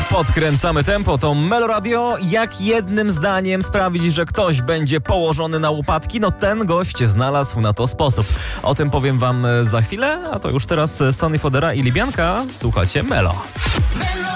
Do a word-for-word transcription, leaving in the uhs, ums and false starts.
podkręcamy tempo, to Melo Radio. Jak jednym zdaniem sprawić, że ktoś będzie położony na łopatki? No ten gość znalazł na to sposób. O tym powiem wam za chwilę, a to już teraz Sonny Fodera i Libianka. Słuchajcie Melo.